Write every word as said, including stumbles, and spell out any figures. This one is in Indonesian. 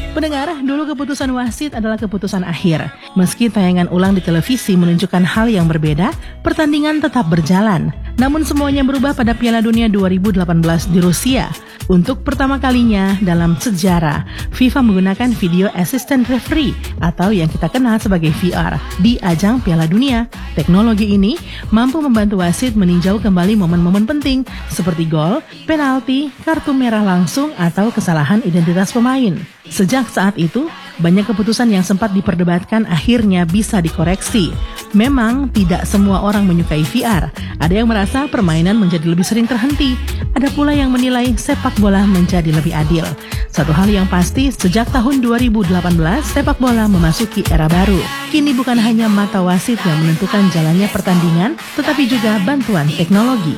Pendengar, dulu keputusan wasit adalah keputusan akhir. Meski tayangan ulang di televisi menunjukkan hal yang berbeda, pertandingan tetap berjalan. Namun semuanya berubah pada Piala Dunia dua ribu delapan belas di Rusia. Untuk pertama kalinya dalam sejarah, FIFA menggunakan Video Assistant Referee atau yang kita kenal sebagai V R di ajang Piala Dunia. Teknologi ini mampu membantu wasit meninjau kembali momen-momen penting seperti gol, penalti, kartu merah langsung, atau kesalahan identitas pemain. Sejak saat itu, banyak keputusan yang sempat diperdebatkan akhirnya bisa dikoreksi. Memang tidak semua orang menyukai V R. Ada yang merasa permainan menjadi lebih sering terhenti. Ada pula yang menilai sepak bola menjadi lebih adil. Satu hal yang pasti, sejak tahun dua ribu delapan belas, sepak bola memasuki era baru. Kini bukan hanya mata wasit yang menentukan jalannya pertandingan, tetapi juga bantuan teknologi.